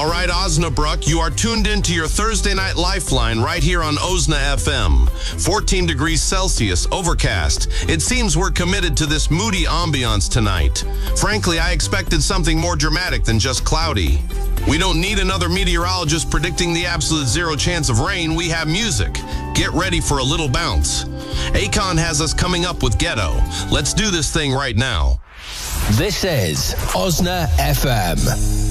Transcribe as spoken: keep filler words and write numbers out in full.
All right, Osnabrück, you are tuned into your Thursday Night Lifeline right here on O S N A F M. fourteen degrees Celsius, overcast. It seems we're committed to this moody ambiance tonight. Frankly, I expected something more dramatic than just cloudy. We don't need another meteorologist predicting the absolute zero chance of rain. We have music. Get ready for a little bounce. Akon has us coming up with Ghetto. Let's do this thing right now. This is O S N A F M.